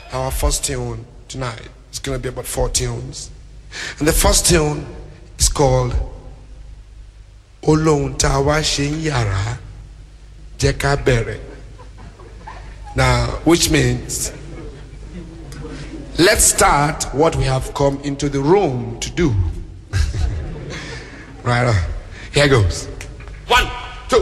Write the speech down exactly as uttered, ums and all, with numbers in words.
our first tune tonight. It's going to be about four tunes. And the first tune is called Olohun Ta Wa Ṣe Yara Jẹ́ Ká Bẹ̀rẹ̀. Now, which means let's start what we have come into the room to do. Right on. Here goes. One.